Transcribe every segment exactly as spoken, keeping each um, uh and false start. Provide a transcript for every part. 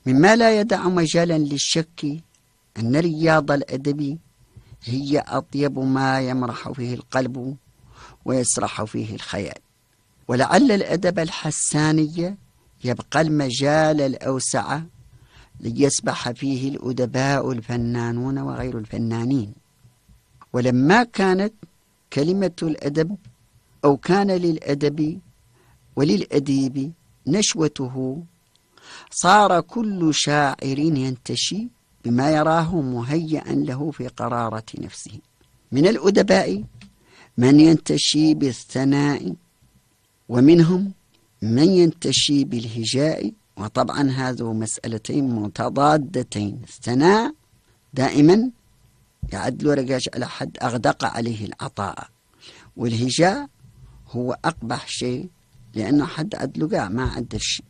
مما لا يدع مجالا للشك أن الرياض الأدبي هي أطيب ما يمرح فيه القلب ويسرح فيه الخيال. ولعل الأدب الحساني يبقى المجال الأوسع ليسبح فيه الأدباء الفنانون وغير الفنانين. ولما كانت كلمة الأدب أو كان للأدب وللأديب نشوته، صار كل شاعر ينتشي بما يراه مهيئا له في قرارة نفسه. من الأدباء من ينتشي بالثناء، ومنهم من ينتشي بالهجاء، وطبعا هذه مسألتين متضادتين. الثناء دائما يعدل رجاج على حد أغدق عليه العطاء، والهجاء هو أقبح شيء لأنه حد عدل ما عدل شيء،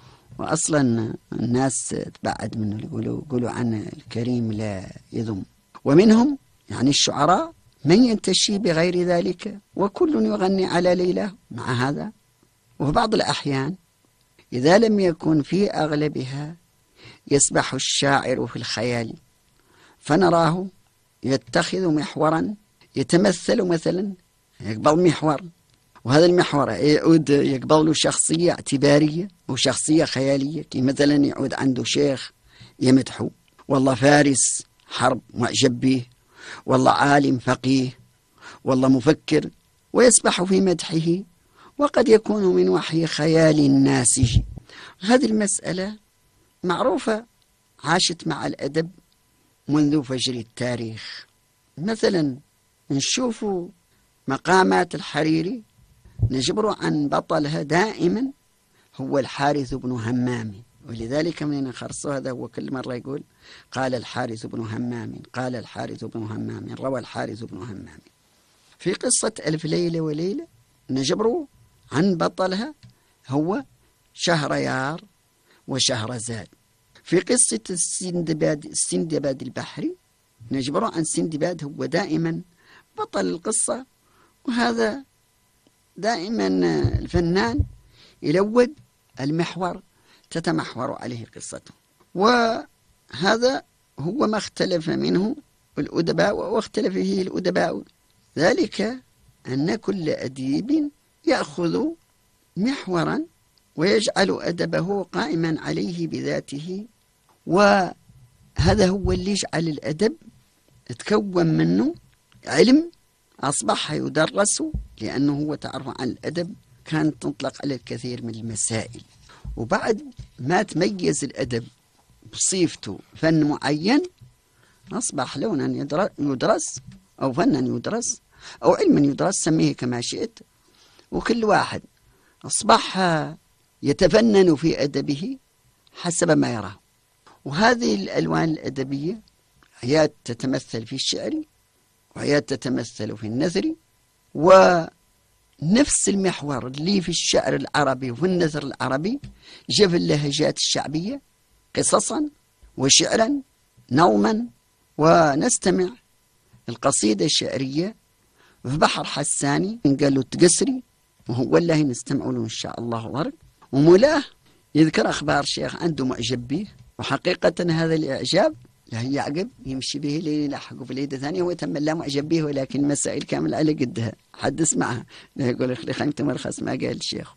وأصلا الناس تبعد منه، يقولوا يقولوا عن الكريم لا يذم. ومنهم يعني الشعراء من ينتشي بغير ذلك، وكل يغني على ليلى مع هذا. وفي بعض الأحيان إذا لم يكن في أغلبها يسبح الشاعر في الخيال، فنراه يتخذ محورا يتمثل، مثلا يقبل محور، وهذا المحور يعود يقبل له شخصية اعتبارية وشخصية خيالية، كي مثلا يعود عنده شيخ يمدحه، والله فارس حرب معجب به، والله عالم فقيه، والله مفكر، ويسبح في مدحه، وقد يكون من وحي خيال الناس. هذه المسألة معروفة، عاشت مع الأدب منذ فجر التاريخ. مثلا نشوف مقامات الحريري نجبر عن بطلها دائما هو الحارث بن همام، ولذلك من خرصه هذا هو كل مرة يقول قال الحارث بن همام، قال الحارث بن همام، روى الحارث بن همام. في قصة ألف ليلة وليلة نجبر عن بطلها هو شهريار وشهرزاد. في قصة السندباد السندباد البحري نجبر عن سندباد هو دائما بطل القصة، وهذا دائما الفنان يلود المحور تتمحور عليه قصته. وهذا هو ما اختلف منه الأدباء واختلف فيه الأدباء، ذلك أن كل أديب يأخذ محورا ويجعل أدبه قائما عليه بذاته، وهذا هو اللي يجعل الأدب تكون منه علم أصبح يدرس، لأنه هو تعرف عن الأدب كانت تطلق على الكثير من المسائل. وبعد ما تميز الأدب بصيفته فن معين أصبح لونا يدرس أو فنا يدرس أو علما يدرس، سميه كما شئت، وكل واحد أصبح يتفنن في أدبه حسب ما يراه. وهذه الألوان الأدبية هي تتمثل في الشعر، وهي تتمثل في النثر، ونفس المحور اللي في الشعر العربي وفي النثر العربي جاء في اللهجات الشعبية قصصا وشعرا نوما. ونستمع القصيدة الشعرية في بحر حساني قال له تقسري، وهو الله نستمع له إن شاء الله ورد. ومولاه يذكر أخبار شيخ عنده معجب به، وحقيقة هذا الإعجاب لا يعقب يمشي به ليلحقه في اليد الثانية، هو تم لا معجب به، ولكن مسائل كامل على قدها حد اسمعها لا يقول لي خيمة مرخص ما قال الشيخ.